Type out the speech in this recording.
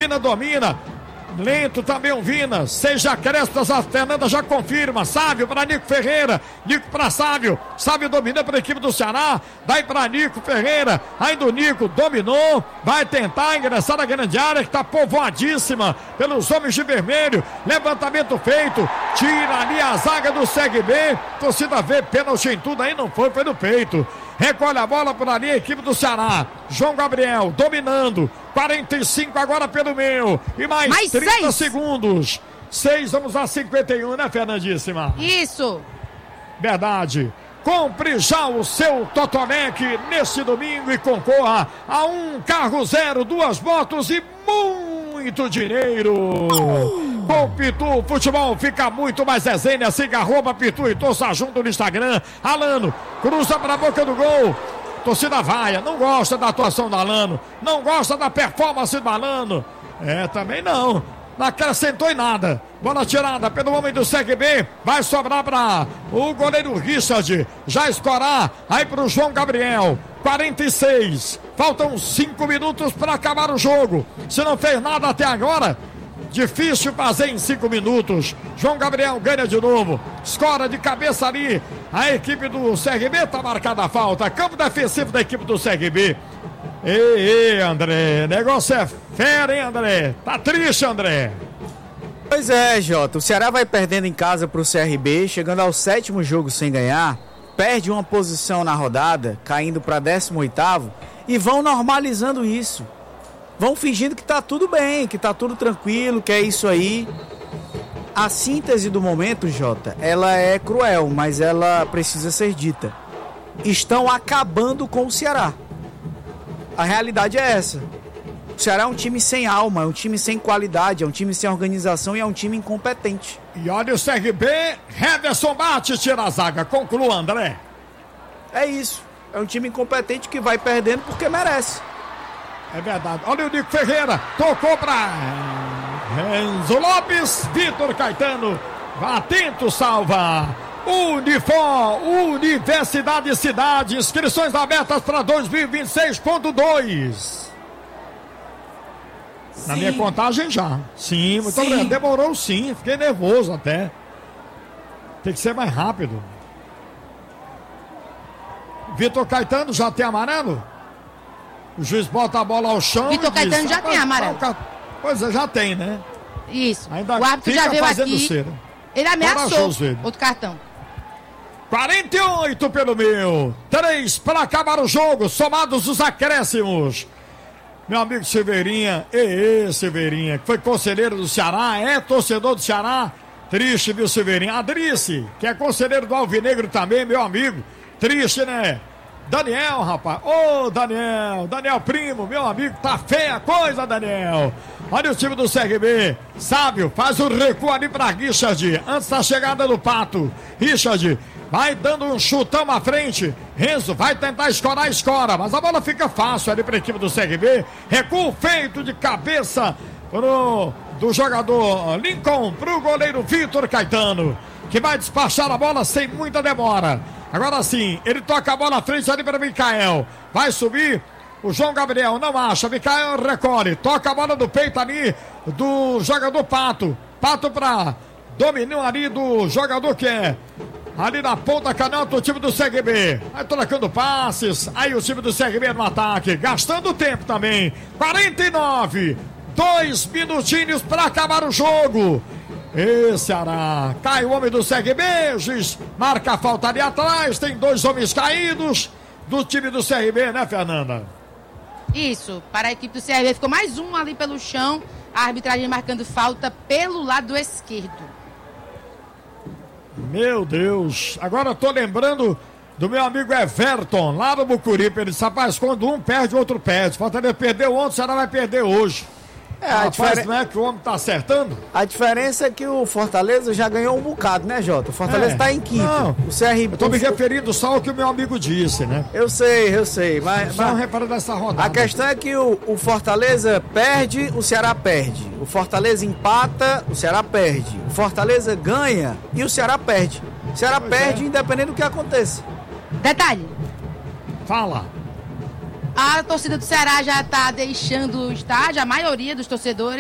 domina. Lento também o Vina, 6 acréscimos, a Fernanda já confirma. Sávio para Nico Ferreira, Nico para Sávio, Sávio domina para a equipe do Ceará, vai para Nico Ferreira, ainda o Nico dominou, vai tentar ingressar na grande área que está povoadíssima pelos homens de vermelho. Levantamento feito, tira ali a zaga do CRB, torcida vê pênalti em tudo, aí não foi no peito. Recolhe a bola por ali a equipe do Ceará. João Gabriel dominando. 45 agora pelo meio. E mais 30 6 segundos. 6, vamos a 51, né, Fernandíssima? Isso. Verdade. Compre já o seu Totonec neste domingo e concorra a um carro zero, 2 motos e muito dinheiro. Com o Pitu, futebol fica muito mais resenha. Siga @Pitu e torça junto no Instagram. Alano, cruza para a boca do gol. Torcida vaia, não gosta da atuação do Alano, não gosta da performance do Alano. Também não. Não acrescentou em nada. Bola tirada pelo homem do CRB. Vai sobrar para o goleiro Richard. Já escorar. Aí para o João Gabriel. 46. Faltam 5 minutos para acabar o jogo. Se não fez nada até agora, difícil fazer em 5 minutos. João Gabriel ganha de novo. Escora de cabeça ali. A equipe do CRB tá marcada a falta. Campo defensivo da equipe do CRB. Ei, André. Negócio é fera, hein, André? Tá triste, André. Pois é, Jota. O Ceará vai perdendo em casa pro CRB. Chegando ao 7º jogo sem ganhar. Perde uma posição na rodada. Caindo para 18º. E vão normalizando isso. Vão fingindo que tá tudo bem, que tá tudo tranquilo, que é isso aí. A síntese do momento, Jota, ela é cruel, mas ela precisa ser dita. Estão acabando com o Ceará. A realidade é essa. O Ceará é um time sem alma, é um time sem qualidade, é um time sem organização e é um time incompetente. E olha o CRB, Henderson bate, tira a zaga. Conclua, André. É isso. É um time incompetente que vai perdendo porque merece. É verdade. Olha o Nico Ferreira. Tocou para Renzo Lopes. Vitor Caetano. Atento, salva. Unifor, Universidade Cidade. Inscrições abertas para 2026.2. Na minha contagem já. Sim, muito obrigado. Demorou sim. Fiquei nervoso até. Tem que ser mais rápido. Vitor Caetano já tem amarelo? O juiz bota a bola ao chão. Vitor Caetano já tem amarelo. Pois é, já tem, né? Isso. Ainda o árbitro já veio aqui. Cera. Ele ameaçou outro cartão. 48 pelo meio. 3 para acabar o jogo. Somados os acréscimos. Meu amigo Silveirinha. Silveirinha, que foi conselheiro do Ceará. É torcedor do Ceará. Triste, viu, Silveirinha? Adrice, que é conselheiro do Alvinegro também, meu amigo. Triste, né? Daniel, rapaz. Daniel primo, meu amigo. Tá feia a coisa, Daniel. Olha o time do CRB. Sábio, faz o recuo ali pra Richard. Antes da chegada do Pato. Richard vai dando um chutão à frente. Renzo vai tentar escora. Mas a bola fica fácil ali pra equipe do CRB. Recuo feito de cabeça do jogador Lincoln pro goleiro Vitor Caetano, que vai despachar a bola sem muita demora. Agora sim, ele toca a bola à frente ali para Micael. Vai subir o João Gabriel, não acha. Micael recolhe, toca a bola do peito ali do jogador Pato. Pato para domínio ali do jogador que é ali na ponta canhota do time do CRB. Vai trocando passes. Aí o time do CRB no ataque, gastando tempo também. 49, 2 minutinhos para acabar o jogo. Ceará, cai o homem do CRB, juiz marca a falta ali atrás, tem 2 homens caídos do time do CRB, né, Fernanda? Isso, para a equipe do CRB ficou mais um ali pelo chão, a arbitragem marcando falta pelo lado esquerdo. Meu Deus, agora eu tô lembrando do meu amigo Everton, lá no Mucuripe. Ele disse, rapaz, quando um perde, o outro perde. Fortaleza perdeu ontem, o Ceará vai perder hoje. Rapaz, não é que o homem tá acertando? A diferença é que o Fortaleza já ganhou um bocado, né, Jota? O Fortaleza tá em quinto. Não, o CRB... Eu tô me referindo só ao que o meu amigo disse, né? Eu sei. Mas repara dessa rodada. A questão é que o Fortaleza perde, o Ceará perde. O Fortaleza empata, o Ceará perde. O Fortaleza ganha e o Ceará perde. O Ceará perde independente do que aconteça. Detalhe. Fala. A torcida do Ceará já está deixando o estádio, a maioria dos torcedores.